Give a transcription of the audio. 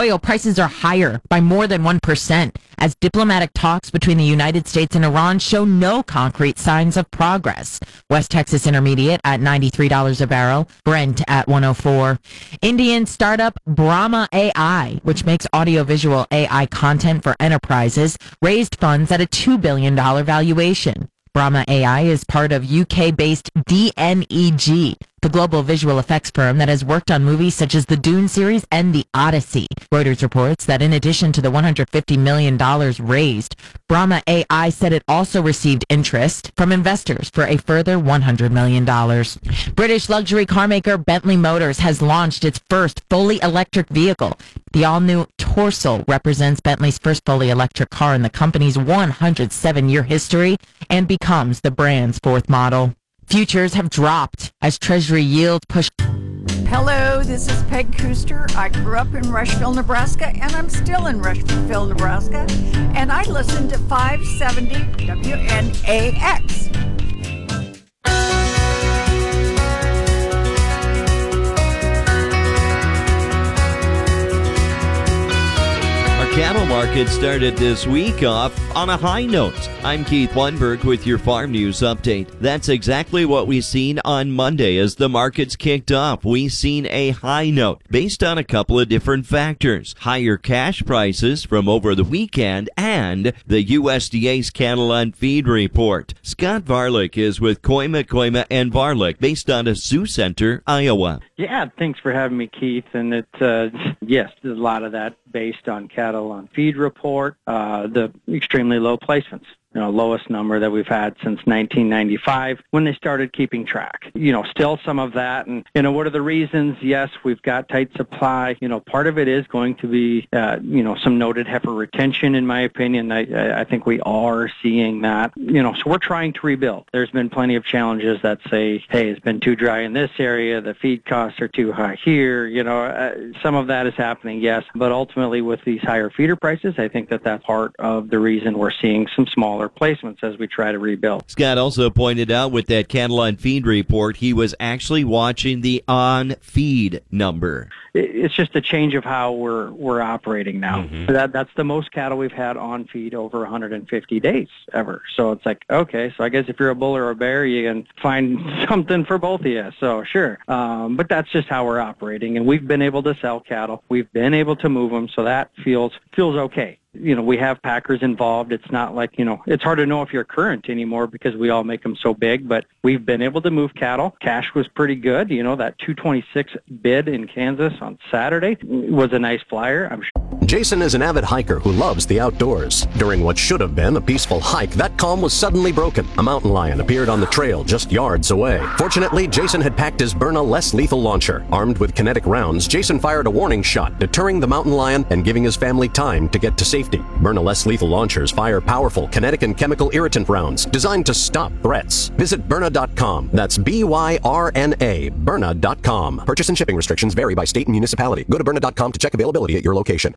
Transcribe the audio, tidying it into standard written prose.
Oil prices are higher by more than 1% as diplomatic talks between the United States and Iran show no concrete signs of progress. West Texas Intermediate at $93 a barrel, Brent at 104. Indian startup Brahma AI, which makes audiovisual AI content for enterprises, raised funds at a $2 billion valuation. Brahma AI is part of UK-based DNEG, the global visual effects firm that has worked on movies such as the Dune series and The Odyssey. Reuters reports that in addition to the $150 million raised, Brahma AI said it also received interest from investors for a further $100 million. British luxury car maker Bentley Motors has launched its first fully electric vehicle. The all-new Torsil represents Bentley's first fully electric car in the company's 107-year history and becomes the brand's fourth model. Futures have dropped as Treasury yields push. Hello, this is Peg Kuster. I grew up in Rushville, Nebraska, and I'm still in Rushville, Nebraska. And I listen to 570 WNAX. Cattle market started this week off on a high note. I'm Keith Weinberg with your Farm News Update. That's exactly what we seen on Monday as the markets kicked off. We seen a high note based on a couple of different factors. Higher cash prices from over the weekend and the USDA's cattle on feed report. Scott Varlick is with Koima and Varlick based out of Sioux Center, Iowa. Yeah, thanks for having me, Keith. And yes, there's a lot of that based on cattle on feed report, the extremely low placements. Lowest number that we've had since 1995 when they started keeping track. Still some of that. And, what are the reasons? Yes, we've got tight supply. Part of it is going to be, some noted heifer retention, in my opinion. I think we are seeing that. So we're trying to rebuild. There's been plenty of challenges that say, hey, it's been too dry in this area. The feed costs are too high here. Some of that is happening, yes. But ultimately with these higher feeder prices, I think that that's part of the reason we're seeing some smaller placements as we try to rebuild. Scott also pointed out with that cattle on feed report, he was actually watching the on feed number. It's just a change of how we're operating now. Mm-hmm. That's the most cattle we've had on feed over 150 days ever. So it's like, okay, so I guess if you're a bull or a bear, you can find something for both of you. So sure. But that's just how we're operating. And we've been able to sell cattle. We've been able to move them. So that feels okay. We have packers involved. It's not like, it's hard to know if you're current anymore because we all make them so big, but we've been able to move cattle. Cash was pretty good. That 226 bid in Kansas on Saturday was a nice flyer. I'm sure. Jason is an avid hiker who loves the outdoors. During what should have been a peaceful hike, that calm was suddenly broken. A mountain lion appeared on the trail just yards away. Fortunately, Jason had packed his Byrna less lethal launcher. Armed with kinetic rounds, Jason fired a warning shot, deterring the mountain lion and giving his family time to get to safety. Byrna less lethal launchers fire powerful kinetic and chemical irritant rounds designed to stop threats. Visit Byrna.com. That's BYRNA, Byrna.com. Purchase and shipping restrictions vary by state and municipality. Go to Byrna.com to check availability at your location.